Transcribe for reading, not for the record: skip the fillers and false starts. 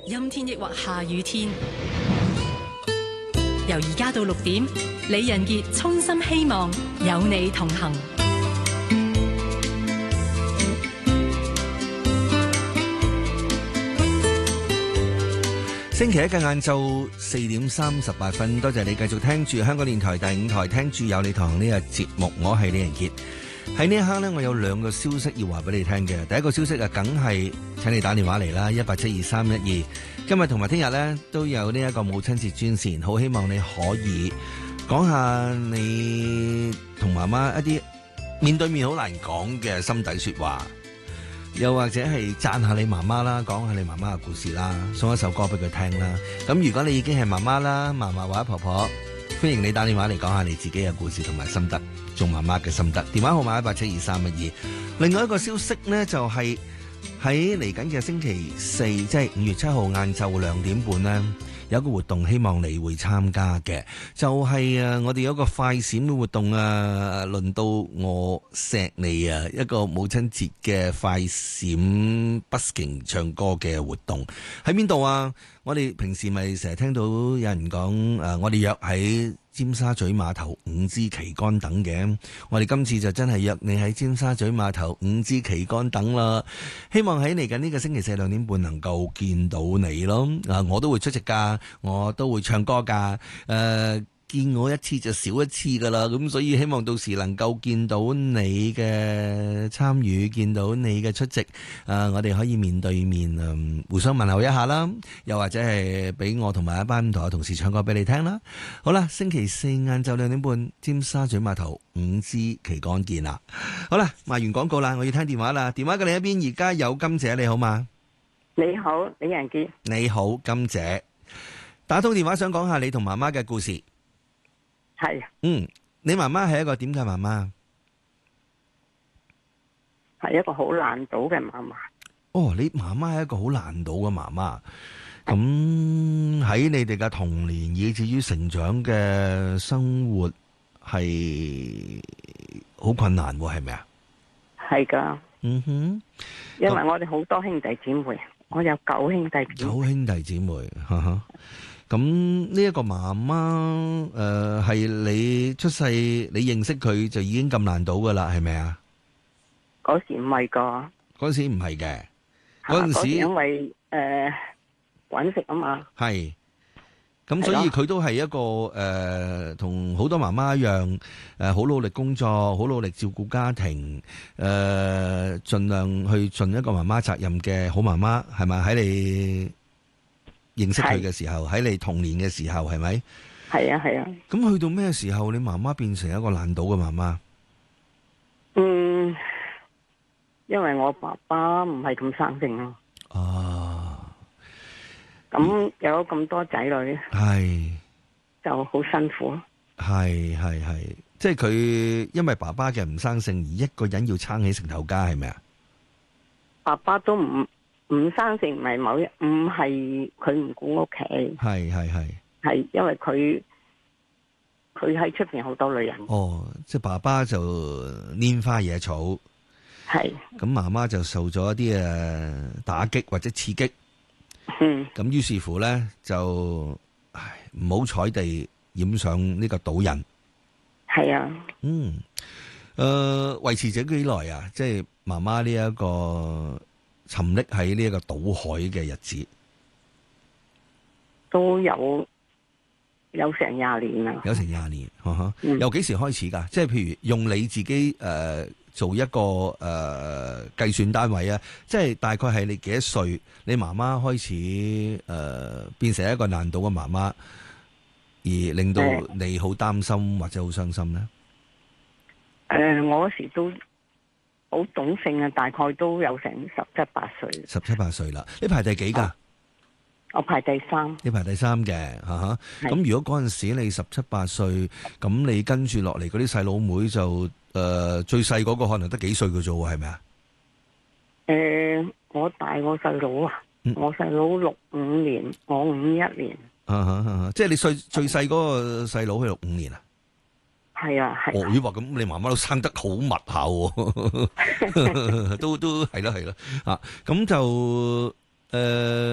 陰天抑或下雨天。由而家到6點，李仁傑衷心希望有你同行。 星期一嘅晏晝4點38分，多謝你繼續聽住香港電台第5台，聽住有你同行呢個節目，我係李仁傑。喺呢一刻呢，我有2個消息要話俾你聽嘅。第一個消息啊，梗係請你打電話嚟啦，1872312。今日同埋聽日呢，都有呢一個母親節專線，好希望你可以講下你同媽媽一啲面對面好難講嘅心底說話。又或者係讚下你媽媽啦，講下你媽媽嘅故事啦，送一首歌俾佢聽啦。咁如果你已經係媽媽啦，嫲嫲或者婆婆，歡迎你打電話嚟講下你自己嘅故事同埋心得，做媽媽嘅心得。電話號碼1872312。另外一個消息呢，就係喺嚟緊嘅星期四，即係5月7號晏晝2點半呢，有一個活動，希望你會參加嘅，就係我哋有一個快閃嘅活動啊，輪到我錫你啊，一個母親節嘅快閃 busking 唱歌嘅活動喺邊度啊？我哋平時咪成日聽到有人講我哋約喺尖沙咀碼頭5支旗杆等嘅，我哋今次就真係約你喺尖沙咀碼頭5支旗杆等啦。希望喺嚟緊呢個星期四2點半能夠見到你咯。我都會出席噶，我都會唱歌噶。見我一次就少一次噶啦，咁所以希望到時能夠見到你嘅參與，見到你嘅出席，我哋可以面對面互相問候一下啦，又或者係俾我同埋一班唔同嘅同事唱歌俾你聽啦。好啦，星期四晏晝2點半，尖沙咀碼頭5支旗杆見啦。好啦，賣完廣告啦，我要聽電話啦。電話嘅另一邊而家有金姐，你好嗎？ 你好，李仁傑。 你好，金姐。打通電話想講下你同媽媽嘅故事。 係， 你媽媽係一個點嘅媽媽？ 係一個好難倒嘅媽媽。 哦，你媽媽係一個好難倒嘅媽媽。咁喺你哋嘅童年以至於成長嘅生活係好困難喎，係咪啊？係噶。 嗯哼。 因為我哋好多兄弟姊妹，我有9兄弟姊妹。9 兄弟姊妹，哈哈。咁呢一個媽媽係你出世你認識佢就已經咁難倒噶啦，係咪啊？ 嗰時唔係噶， 嗰時唔係嘅， 嗰陣時因為搵食啊嘛。係， 咁所以佢都係一個同好多媽媽一樣好努力工作，好努力照顧家庭，盡量去盡一個媽媽責任嘅好媽媽，係咪？喺你認識佢嘅時候，喺你童年嘅時候，係咪？係啊，係啊。咁去到咩時候，你媽媽變成一個爛賭嘅媽媽？ 因為我爸爸唔係咁生性咯。 啊。 咁有咁多仔女，係就好辛苦咯。係， 即係佢因為爸爸嘅唔生性，而一個人要撐起成頭家，係咪啊？ 爸爸都唔生性，唔係佢唔顧屋企，係因為佢喺出邊好多女人。哦， 即係爸爸就拈花惹草，係咁媽媽就受咗一啲打擊或者刺激，咁於是乎咧就唔好彩地染上呢個賭癮。係啊，維持咗幾耐啊？即係媽媽呢一個沉溺喺呢一個賭海嘅日子， 都有成20年啦。 有成20年，由幾時開始㗎？即係譬如用你自己做一個計算單位啊，即係大概係你幾多歲，你媽媽開始變成一個爛賭嘅媽媽，而令到你好擔心或者好傷心咧？ 我嗰時都好懂性啊，大概都有成17、18歲。17、 18歲啦，你排第幾㗎？ 我排第3。 你排第3嘅，咁如果嗰陣時你17、18歲，咁你跟住落嚟嗰啲細佬妹就最細嗰個可能得幾歲嘅啫喎，係咪啊？ 我大我細佬啊，我細佬65年，我51年。 即係你最細嗰個細佬係65年啊？係啊，係。如果話咁，你媽媽都生得好密下喎，都係啦，咁就